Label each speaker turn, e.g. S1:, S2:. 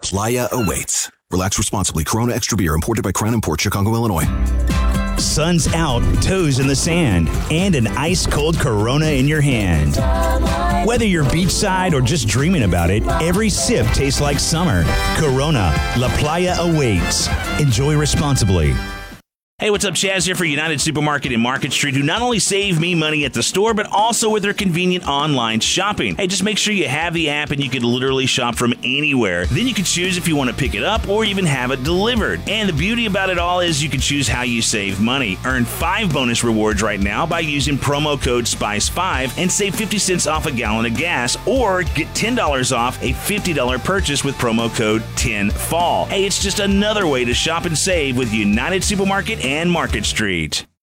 S1: Playa awaits. Relax responsibly. Corona Extra Beer, imported by Crown Imports, Chicago, Illinois.
S2: Sun's out, toes in the sand, and an ice-cold Corona in your hand. Whether you're beachside or just dreaming about it, every sip tastes like summer. Corona, La Playa awaits. Enjoy responsibly.
S3: Hey, what's up? Chaz here for United Supermarket in Market Street, who not only save me money at the store, but also with their convenient online shopping. Hey, just make sure you have the app and you can literally shop from anywhere. Then you can choose if you want to pick it up or even have it delivered. And the beauty about it all is you can choose how you save money. Earn 5 bonus rewards right now by using promo code SPICE5 and save 50 cents off a gallon of gas, or get $10 off a $50 purchase with promo code 10FALL. Hey, it's just another way to shop and save with United Supermarket and Market Street.